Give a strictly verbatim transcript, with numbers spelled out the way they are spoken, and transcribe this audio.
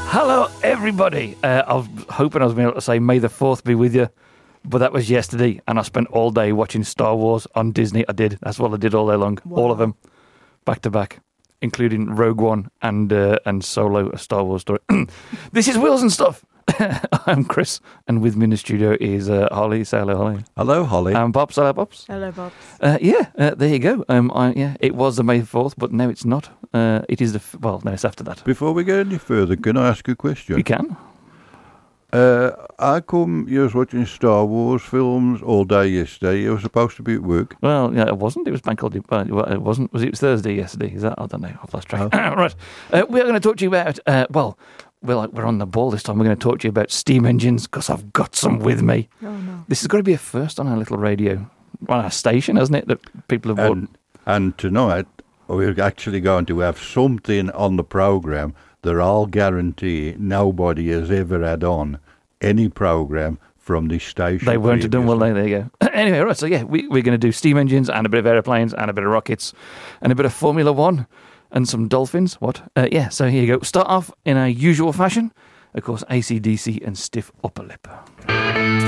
Hello, everybody. Uh, I was hoping I was able to say May the fourth be with you, but that was yesterday, and I spent all day watching Star Wars on Disney. I did. That's what I did all day long. Wow. All of them, back to back, including Rogue One and uh, and Solo, a Star Wars story. This is Wheels and Stuff. I'm Chris, and with me in the studio is uh, Holly. Say hello, Holly. Hello, Holly. And Pops. Hello, Pops. Hello, Bob. Uh, yeah, uh, there you go. Um, I, yeah, it was the May fourth, but now it's not. Uh, it is the f- well, no, it's after that. Before we go any further, can I ask a question? You can. Uh, how come you was watching Star Wars films all day yesterday? You were supposed to be at work. Well, yeah, it wasn't. It was bank holiday. Well, it wasn't. Was it Thursday yesterday? Is that? I don't know. I've lost track. Oh. Right. Uh, we're going to talk to you about. Uh, well, we're like we're on the ball this time. We're going to talk to you about steam engines because I've got some with me. Oh, no. This has got to be a first on our little radio, on our station, hasn't it? That people have bought. And, and tonight, we're actually going to have something on the programme that I'll guarantee nobody has ever had on any programme from this station. They weren't have done well. previously. There, there you go. Anyway, right. So yeah, we, we're going to do steam engines and a bit of aeroplanes and a bit of rockets and a bit of Formula One and some dolphins. What? Uh, yeah. So here you go. Start off in our usual fashion. Of course, A C D C and stiff upper lip.